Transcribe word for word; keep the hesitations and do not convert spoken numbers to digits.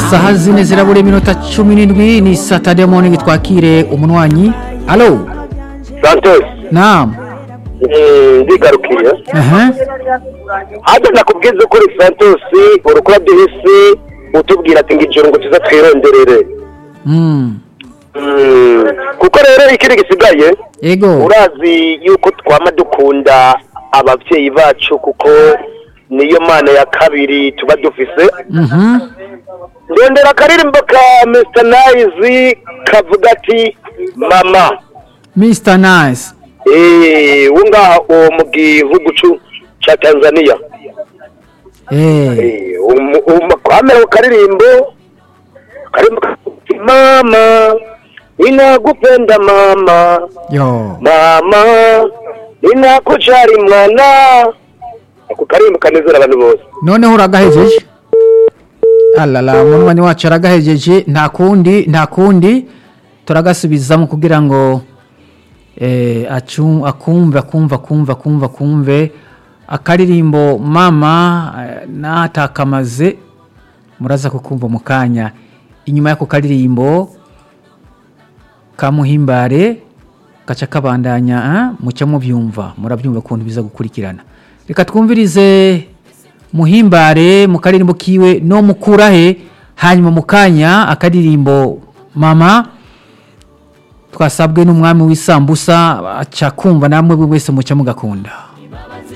isaha zine zirabura iminota cumi n'indwi ni Saturday morning twakire umunwanyi. Allo Santos. Naam. Eh ndigarukiye. Aha. Hada nakubwiza ko Santos urukora bihise utubwira ati ngijoro ngo tuza twironderere. Mm. Mm. Kuko rero ikiri gisigaye Ego. Urazi yuko twama dukunda abavyeyi bacu kuko niyo mana ya kabiri tuba dufise. Mhm. Ndendera karirimbo ka mister Nice kavuga ati mama. mister Nice. Eh unga o mu gihugu ca Tanzania. Eh. Eh um kamera karirimbo karirimbo mama ninakupenda mama. Yo. Mama ninakujali mwana. Ako karirimbo kanezera abantu bose. Noneho uragahejeje? Alala umunwanyi wacu aragahejeje nta kundi nta kundi turagasubizamo kugira ngo eh acu akumva kumva kumva kumva kumve akaririmbo mama natakamaze muraza kukumva mukanya inyuma yako karirimbo kamuhimbare gaca kabandanya muca mubyumva murabyumva kuntu biza gukurikirana. Reka twumvirize muhimbare mu karirimbo kiwe no mukurahe hanyuma mukanya akaririmbo mama twasabwe n'umwami w'isambusa aca kumva namwe wese muca mugakunda.